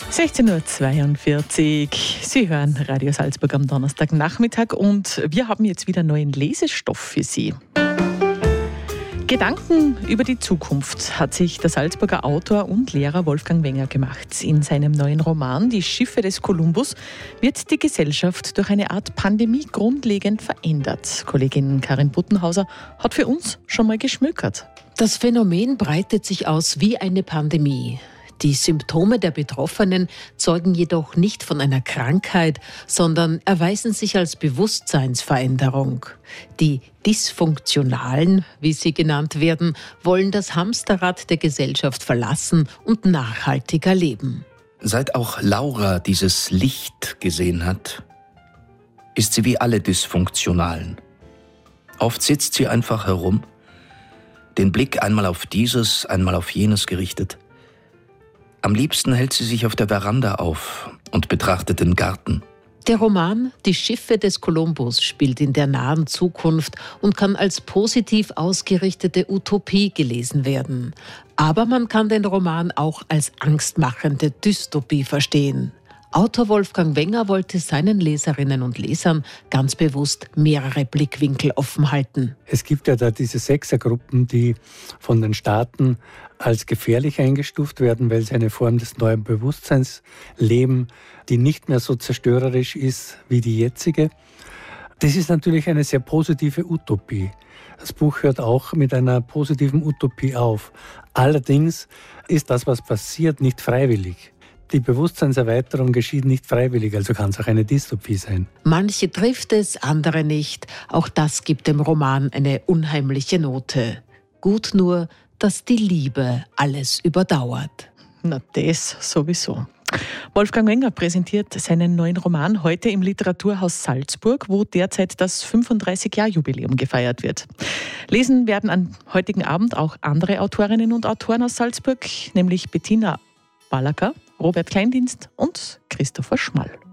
16:42 Uhr. Sie hören Radio Salzburg am Donnerstagnachmittag und wir haben jetzt wieder neuen Lesestoff für Sie. Gedanken über die Zukunft hat sich der Salzburger Autor und Lehrer Wolfgang Wenger gemacht. In seinem neuen Roman Die Schiffe des Kolumbus wird die Gesellschaft durch eine Art Pandemie grundlegend verändert. Kollegin Karin Buttenhauser hat für uns schon mal geschmökert. Das Phänomen breitet sich aus wie eine Pandemie. Die Symptome der Betroffenen zeugen jedoch nicht von einer Krankheit, sondern erweisen sich als Bewusstseinsveränderung. Die Dysfunktionalen, wie sie genannt werden, wollen das Hamsterrad der Gesellschaft verlassen und nachhaltiger leben. Seit auch Laura dieses Licht gesehen hat, ist sie wie alle Dysfunktionalen. Oft sitzt sie einfach herum, den Blick einmal auf dieses, einmal auf jenes gerichtet. Am liebsten hält sie sich auf der Veranda auf und betrachtet den Garten. Der Roman Die Schiffe des Kolumbus spielt in der nahen Zukunft und kann als positiv ausgerichtete Utopie gelesen werden. Aber man kann den Roman auch als angstmachende Dystopie verstehen. Autor Wolfgang Wenger wollte seinen Leserinnen und Lesern ganz bewusst mehrere Blickwinkel offen halten. Es gibt ja da diese Sechsergruppen, die von den Staaten als gefährlich eingestuft werden, weil sie eine Form des neuen Bewusstseins leben, die nicht mehr so zerstörerisch ist wie die jetzige. Das ist natürlich eine sehr positive Utopie. Das Buch hört auch mit einer positiven Utopie auf. Allerdings ist das, was passiert, nicht freiwillig. Die Bewusstseinserweiterung geschieht nicht freiwillig, also kann es auch eine Dystopie sein. Manche trifft es, andere nicht. Auch das gibt dem Roman eine unheimliche Note. Gut nur, dass die Liebe alles überdauert. Na, das sowieso. Wolfgang Wenger präsentiert seinen neuen Roman heute im Literaturhaus Salzburg, wo derzeit das 35-Jahr-Jubiläum gefeiert wird. Lesen werden am heutigen Abend auch andere Autorinnen und Autoren aus Salzburg, nämlich Bettina Ballacker, Robert Kleindienst und Christopher Schmall.